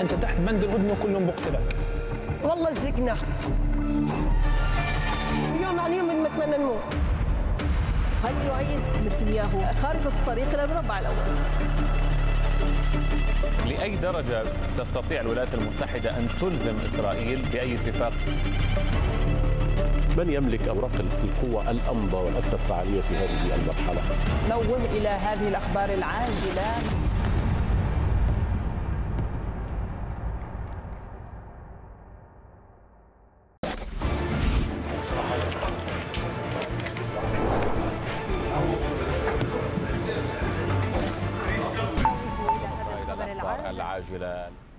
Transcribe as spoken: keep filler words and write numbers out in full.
انت تحت بند الهدنه وكلهم بقتلك. والله زقنا يوم عن يوم بنتمنى نموت. هل يعيد نتنياهو خارطة الطريق إلى المربع الأول؟ لأي درجة تستطيع الولايات المتحدة أن تلزم إسرائيل بأي اتفاق؟ من يملك أوراق القوة الأمضى والأكثر فعالية في هذه المرحلة؟ نوه إلى هذه الأخبار العاجلة. العاجلة